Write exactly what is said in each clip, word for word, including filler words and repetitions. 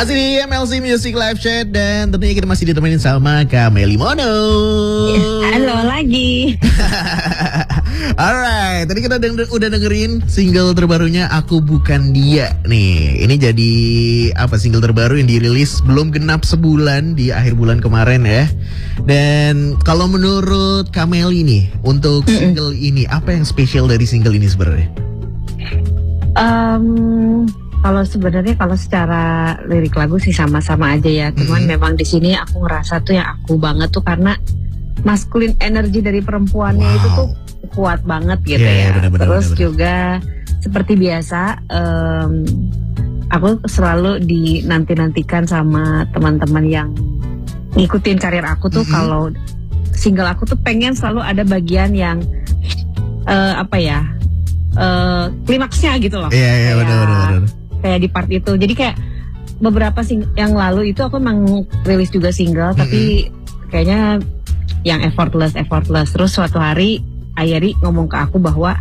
Masih di M L C Music Live Chat dan tentunya kita masih ditemenin sama Kak Meli Mono. Halo lagi. Alright, tadi kita denger, udah dengerin single terbarunya Aku Bukan Dia. Nih, ini jadi apa single terbaru yang dirilis belum genap sebulan di akhir bulan kemarin ya. Dan kalau menurut Kak Meli nih, untuk Mm-mm. single ini apa yang spesial dari single ini sebenarnya? Um, kalau sebenarnya kalau secara lirik lagu sih sama-sama aja ya. Cuman mm-hmm. memang di sini aku ngerasa tuh yang aku banget tuh karena masculine energy dari perempuannya wow. itu tuh kuat banget gitu yeah, ya. Bener, bener, Terus bener, bener. juga seperti biasa, um, aku selalu dinanti-nantikan sama teman-teman yang ngikutin karir aku tuh mm-hmm. kalau single aku tuh pengen selalu ada bagian yang uh, apa ya? Uh, klimaksnya gitu loh. Iya yeah, iya yeah, benar-benar. Kayak di part itu. Jadi kayak beberapa sing yang lalu itu aku emang rilis juga single, mm-hmm. tapi kayaknya yang effortless effortless. Terus suatu hari Ayari ngomong ke aku bahwa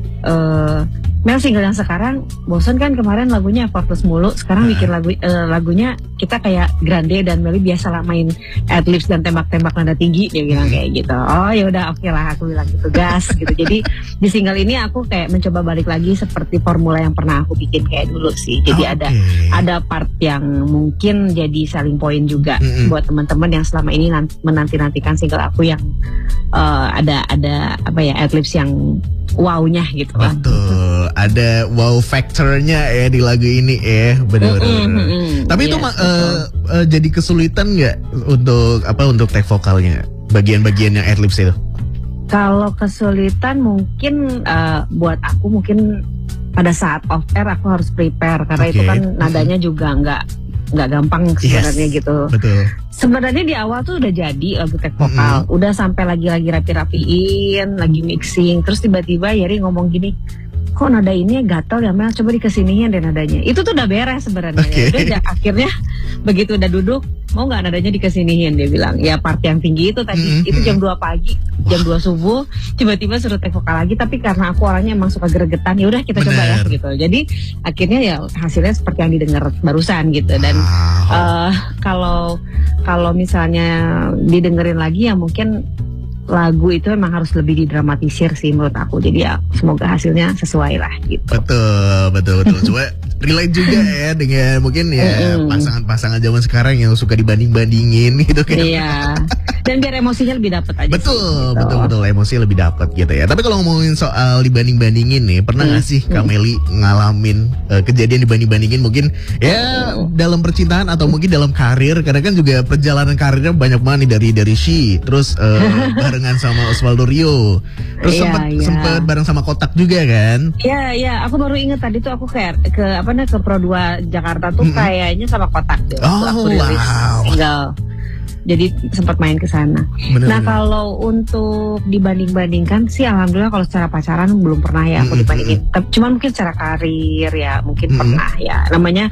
uh, Mel, single yang sekarang bosan kan, kemarin lagunya effortless mulu, sekarang bikin lagu uh, lagunya kita kayak Grande dan Meli biasa lah main adlibs dan tembak-tembak nada tinggi, dia bilang kayak gitu. Oh ya udah oke okay lah, aku bilang gitu, gas gitu. Jadi di single ini aku kayak mencoba balik lagi seperti formula yang pernah aku bikin kayak dulu sih. Jadi okay. ada ada part yang mungkin jadi selling point juga mm-hmm. buat teman-teman yang selama ini menanti-nantikan single aku yang uh, ada ada apa ya adlibs yang wow-nya gitu lah. Betul, ada wow factor-nya ya di lagu ini ya, benar-benar. Mm-hmm, mm-hmm. Tapi yes, itu uh, uh, jadi kesulitan nggak untuk apa untuk take vokalnya, bagian-bagian yang adlibs itu? Kalau kesulitan mungkin uh, buat aku mungkin pada saat off air aku harus prepare karena okay. itu kan nadanya mm-hmm. juga nggak nggak gampang sebenarnya yes, gitu. Betul. Sebenarnya di awal tuh udah jadi lagu take vokal, mm-hmm. udah sampai lagi-lagi rapi-rapiin, lagi mixing, terus tiba-tiba Yeri ngomong gini, kok nada ini gatel ya Mel, coba dikesiniin deh nadanya. Itu tuh udah beres sebenarnya. Okay. Udah akhirnya begitu udah duduk, mau nggak nadanya dikesiniin, dia bilang. Ya part yang tinggi itu tadi, mm-hmm. itu jam dua pagi, jam dua subuh, tiba-tiba suruh take vokal lagi. Tapi karena aku orangnya emang suka gregetan, ya udah kita Bener. coba ya gitu. Jadi akhirnya ya hasilnya seperti yang didengar barusan gitu. Dan wow. uh, kalau kalau misalnya didengerin lagi ya mungkin lagu itu memang harus lebih didramatisir sih menurut aku. Jadi ya semoga hasilnya sesuai lah gitu. Betul, betul, betul. Coba relate juga ya dengan mungkin ya mm-hmm. pasangan-pasangan zaman sekarang yang suka dibanding-bandingin gitu kan. Iya. Dan biar emosinya lebih dapat aja. Betul, sih, gitu. betul, betul. Emosi lebih dapat gitu ya. Tapi kalau ngomongin soal dibanding-bandingin nih, pernah nggak mm-hmm. sih Kak Meli ngalamin uh, kejadian dibanding-bandingin mungkin ya mm-hmm. dalam percintaan atau mungkin dalam karir? Karena kan juga perjalanan karirnya banyak banget nih dari dari She, terus uh, barengan sama Osvaldo Rio, terus yeah, sempat yeah. sempat bareng sama Kotak juga kan? Iya yeah, iya, yeah. Aku baru inget tadi tuh aku kayak ke apa nih ke Pro dua Jakarta tuh mm-hmm. kayaknya sama Kotak tuh. Oh aku rilis wow. single. Jadi sempat main ke sana. Nah kalau untuk dibanding-bandingkan sih, alhamdulillah kalau secara pacaran belum pernah ya aku dibandingin. Mm-hmm. Cuman mungkin secara karir ya mungkin mm-hmm. pernah ya. Namanya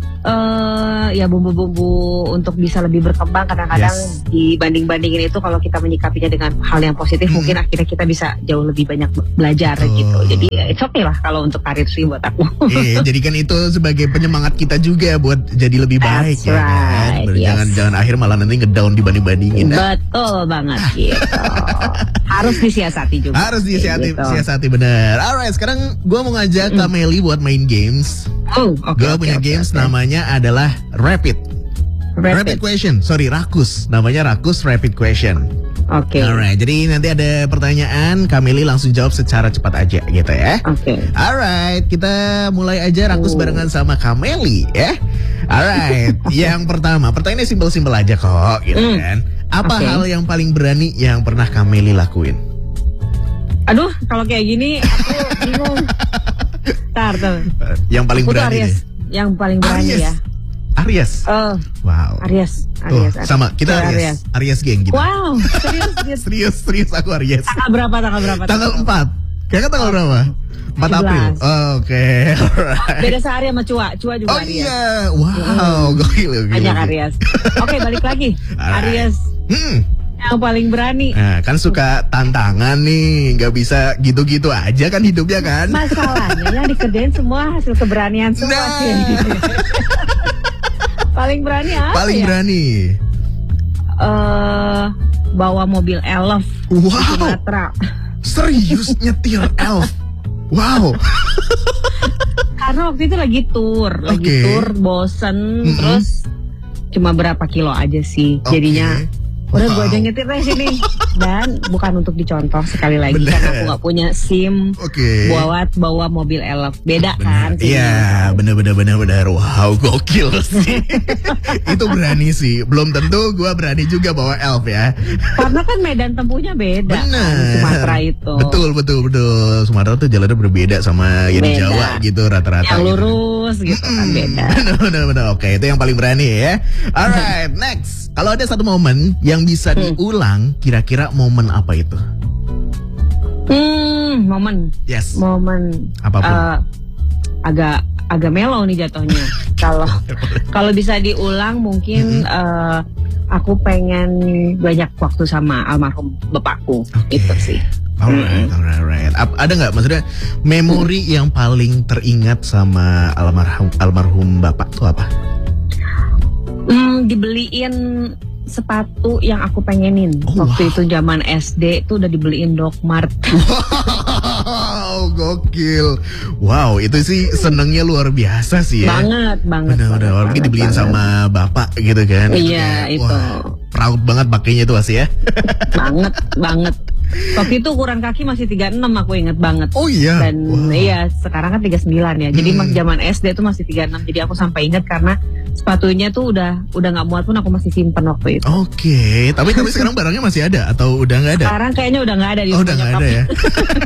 uh, ya bumbu-bumbu untuk bisa lebih berkembang. Kadang-kadang yes. dibanding-bandingin itu kalau kita menyikapinya dengan hal yang positif, mm-hmm. mungkin akhirnya kita bisa jauh lebih banyak belajar oh. gitu. Jadi ya it's okay lah kalau untuk karir sih buat aku. Iya, jadikan itu sebagai penyemangat kita juga buat jadi lebih baik. That's ya right. kan. Yes. Jangan jangan akhir malah nanti ngedown dibanding-bandingin. Betul banget gitu. Harus disiasati juga. Harus disiasati, gitu. siasati bener. Alright, sekarang gue mau ngajak mm. Kak Meli buat main games. Oh, oke. Okay, gue okay, punya okay, games okay. namanya adalah Rapid. Rapid. Rapid question. Sorry, Rakus. Namanya Rakus Rapid Question. Oke. Okay. Alright, jadi nanti ada pertanyaan, Kak Meli langsung jawab secara cepat aja gitu ya. Oke. Okay. Alright, kita mulai aja Rakus oh. barengan sama Kak Meli ya. Alright, yang pertama, pertanyaannya simpel-simpel aja kok gitu mm. kan. Apa okay. hal yang paling berani yang pernah Kak Meli lakuin? Aduh, kalau kayak gini aku bingung. Tar, tar. Yang paling aku berani Aries. deh. Yang paling berani Aries. ya. Aries. Oh. Wow. Aries. Oh, Aries. Aries. sama kita Aries. Aries. Aries geng gitu. Wow, serius gitu. serius, serius aku Aries. Tanggal berapa? Tanggal berapa? Tanggal empat. Kayaknya tanggal berapa? empat April. Oh, oke. Okay. Alright. Beda sehari sama Cua. Cua juga oh, Aries. Oh iya. Wow, hmm. gokil. Banyak Aries. Oke, balik lagi. Aries. Hmm. Yang paling berani. Nah, kan suka tantangan nih, nggak bisa gitu-gitu aja kan hidupnya kan. Masalahnya yang dikerjain semua hasil keberanian semua nah. sih. Paling berani apa Paling ya? berani. Uh, bawa mobil Elf Wow. di Sumatera. Serius nyetir Elf. Wow. Karena waktu itu lagi tour, lagi Okay. tour, bosen, Mm-mm. terus cuma berapa kilo aja sih. Okay. Jadinya udah Wow. gue aja nyetir deh sini. Dan bukan untuk dicontoh sekali lagi Bener. karena aku nggak punya SIM. Oke. Bawa bawa mobil Elf, beda kan? Bener. Iya, bener-bener bener-bener. Wow, gokil sih. Itu berani sih. Belum tentu gue berani juga bawa Elf ya. Karena kan medan tempuhnya beda. Bener. Kan, Sumatera itu. Betul, betul, betul. Sumatera tuh jalannya berbeda sama yang di Beda. Jawa gitu rata-rata. Yang gitu. lurus gitu kan beda. Bener, bener, bener. Oke, itu yang paling berani ya. Alright, next. Kalau ada satu momen yang bisa Hmm. diulang, kira-kira momen apa itu? Hmm, momen, Yes. momen. Apapun. eh, agak agak melo nih jatuhnya. Kalau kalau bisa diulang mungkin eh, aku pengen banyak waktu sama almarhum bapakku. Oke. Itu sih. Alright, alright, alright. Ap- Ada nggak maksudnya memori yang paling teringat sama almarhum almarhum bapak tuh apa? Hmm, dibeliin sepatu yang aku pengenin. Oh, Waktu wow. itu zaman S D tuh udah dibeliin Docmart. Wow, gokil. Wow, itu sih senengnya luar biasa sih ya. Banget, banget. Bener-bener, banget, apalagi banget, dibeliin banget. sama bapak gitu kan. Iya, kayak, itu. Wah, proud banget pakainya tuh pasti ya. Banget, banget. Waktu itu ukuran kaki masih tiga puluh enam aku inget banget. Oh iya. Dan Wow. iya sekarang kan tiga puluh sembilan ya. Jadi Hmm. mak zaman S D tuh masih tiga puluh enam. Jadi aku sampai ingat karena sepatunya tuh udah udah nggak muat pun aku masih simpen waktu itu. Oke, tapi tapi sekarang barangnya masih ada atau udah nggak ada? Sekarang kayaknya udah nggak ada di Oh, rumah udah nggak nyokap. ada ya.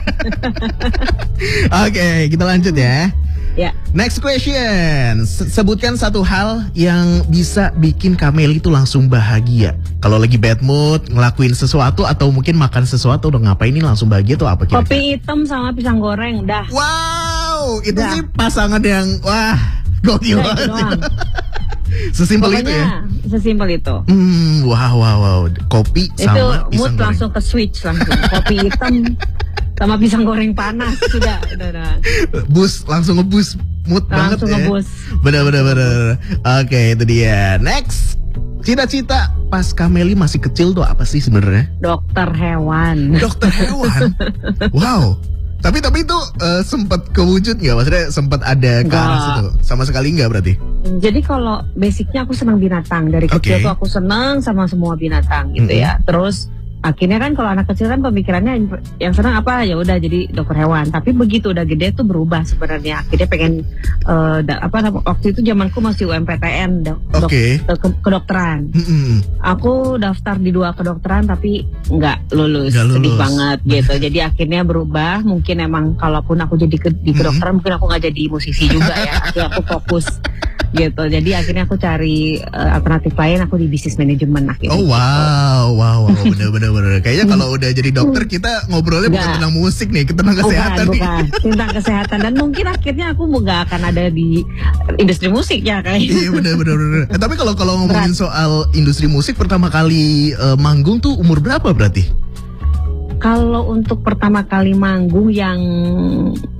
Oke, kita lanjut ya. Ya. Next question. Se- Sebutkan satu hal yang bisa bikin Kameli tuh langsung bahagia. Kalau lagi bad mood, ngelakuin sesuatu atau mungkin makan sesuatu udah ngapain ini langsung bahagia tuh apa kira-kira? Kopi hitam sama pisang goreng dah. Wow, itu Dah. sih pasangan yang wah gokil Udah, itu banget. doang. Sesimpel itu Pokoknya ya. sesimpel itu. Hmm, wow, wow, wow. Kopi Itu sama mood pisang goreng. langsung ke switch langsung. Kopi hitam sama pisang goreng panas sudah, udah, udah. Bus langsung ngebus mood banget Langsung ya. ngebus. Bener bener bener. Oke, itu dia. Next. Cita-cita pas Kameli masih kecil tuh apa sih sebenarnya? Dokter hewan. Dokter hewan. Wow. Tapi tapi itu eh, sempat kewujud nggak? Maksudnya sempat ada ke arah Nggak. situ? Sama sekali nggak berarti? Jadi kalau basicnya aku senang binatang. Dari kecil Oke. tuh aku senang sama semua binatang gitu Mm-mm. ya. Terus akhirnya kan kalau anak kecil kan pemikirannya yang senang apa ya udah jadi dokter hewan. Tapi begitu udah gede tuh berubah sebenarnya. Akhirnya pengen eh, da- apa waktu itu zamanku masih U M P T N dok, dok- Oke. ke- kedokteran. Mm-mm. Aku daftar di dua kedokteran tapi nggak lulus, Nggak sedih lulus. banget gitu. Jadi akhirnya berubah. Mungkin emang kalaupun aku jadi ke, di kedokteran mungkin aku nggak jadi musisi juga ya. Akhirnya aku fokus gitu. Jadi akhirnya aku cari eh, alternatif lain. Aku di bisnis manajemen akhirnya. Oh gitu. wow, wow, wow, bener bener bener. Kayaknya kalau udah jadi dokter kita ngobrolnya bukan Nggak. tentang musik nih, tentang kesehatan bukan, nih. bukan tentang kesehatan dan mungkin akhirnya aku nggak akan ada di industri musik ya kayaknya. Iya bener bener bener. Eh, tapi kalau kalau ngomongin soal industri musik pertama kali eh, manggung tuh umur berapa berarti? Kalau untuk pertama kali manggung yang